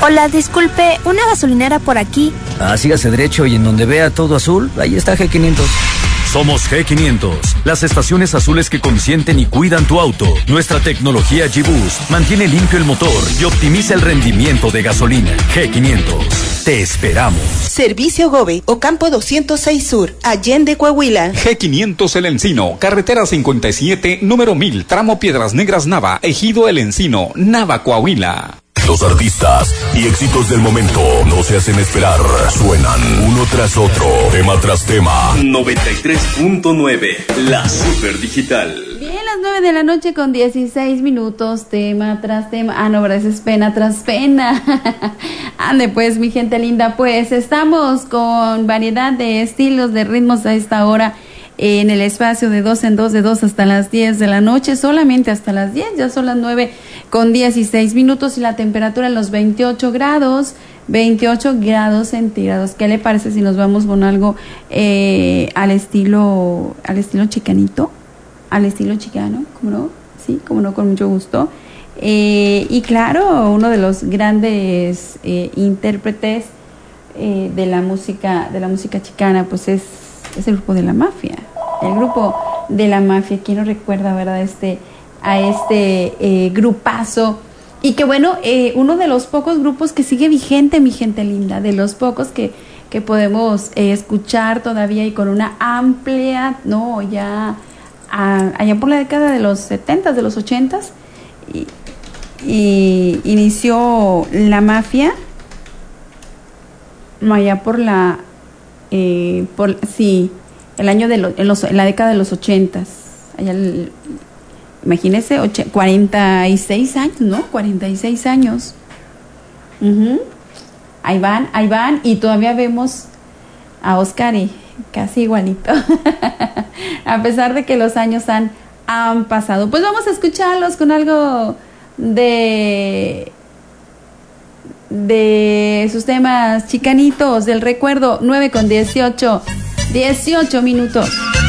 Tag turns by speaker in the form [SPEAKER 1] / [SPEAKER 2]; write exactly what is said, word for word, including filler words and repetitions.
[SPEAKER 1] Hola, disculpe, una gasolinera por aquí.
[SPEAKER 2] Ah, sígase derecho y en donde vea todo azul, ahí está G quinientos.
[SPEAKER 3] Somos G quinientos, las estaciones azules que consienten y cuidan tu auto. Nuestra tecnología G-Boost mantiene limpio el motor y optimiza el rendimiento de gasolina. G quinientos, te esperamos.
[SPEAKER 4] Servicio Gobe, Ocampo doscientos seis Sur, Allende, Coahuila.
[SPEAKER 5] G quinientos El Encino, carretera cincuenta y siete, número mil, tramo Piedras Negras Nava, Ejido El Encino, Nava, Coahuila.
[SPEAKER 6] Los artistas y éxitos del momento no se hacen esperar. Suenan uno tras otro, tema tras tema.
[SPEAKER 7] noventa y tres punto nueve, la super digital.
[SPEAKER 8] Bien, las nueve de la noche con dieciséis minutos, tema tras tema. Ah, no, verdad, es pena tras pena. Ande pues, mi gente linda, pues estamos con variedad de estilos, de ritmos a esta hora. En el espacio de dos en dos, de dos hasta las diez de la noche, solamente hasta las diez, ya son las nueve con dieciséis minutos y la temperatura en los veintiocho grados, veintiocho grados centígrados. ¿Qué le parece si nos vamos con algo eh, al estilo, al estilo chicanito? Al estilo chicano, ¿cómo no? Sí, cómo no, con mucho gusto. Eh, y claro, uno de los grandes eh, intérpretes eh, de la música, de la música chicana, pues es es el grupo de la Mafia, el grupo de la Mafia. ¿Quién no recuerda, verdad, este, a este eh, grupazo? Y que bueno, eh, uno de los pocos grupos que sigue vigente, mi gente linda, de los pocos que, que podemos eh, escuchar todavía y con una amplia, no, ya a, allá por la década de los setentas, de los ochentas, y, y inició la Mafia, allá por la Eh, por sí el año de lo, en, los, en la década de los ochentas, allá el, imagínese, och, cuarenta y seis años, ¿no? cuarenta y seis años. Uh-huh. Ahí van, ahí van, y todavía vemos a Oscar y casi igualito. A pesar de que los años han, han pasado. Pues vamos a escucharlos con algo de de sus temas chicanitos del recuerdo. Nueve con dieciocho, dieciocho minutos.